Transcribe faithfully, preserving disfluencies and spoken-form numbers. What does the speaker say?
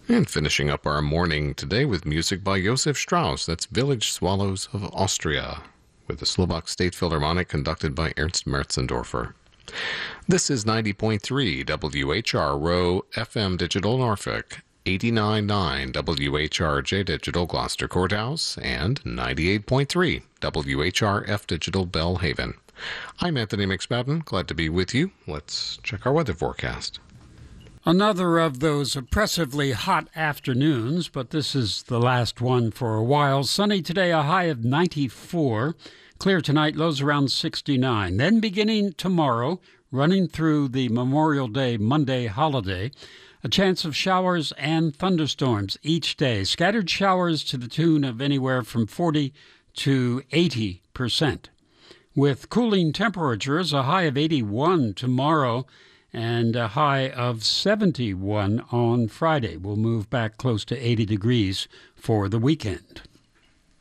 And finishing up our morning today with music by Josef Strauss. That's Village Swallows of Austria, with the Slovak State Philharmonic conducted by Ernst Merzendorfer. This is ninety point three W H R Row F M Digital Norfolk, eighty-nine point nine W H R J Digital Gloucester Courthouse, and ninety-eight point three W H R F Digital Bellhaven. I'm Anthony McSpadden. Glad to be with you. Let's check our weather forecast. Another of those oppressively hot afternoons, but this is the last one for a while. Sunny today, a high of ninety-four. Clear tonight, lows around sixty-nine. Then beginning tomorrow, running through the Memorial Day Monday holiday, a chance of showers and thunderstorms each day. Scattered showers to the tune of anywhere from forty to eighty percent. With cooling temperatures, a high of eighty-one tomorrow and a high of seventy-one on Friday. We'll move back close to eighty degrees for the weekend.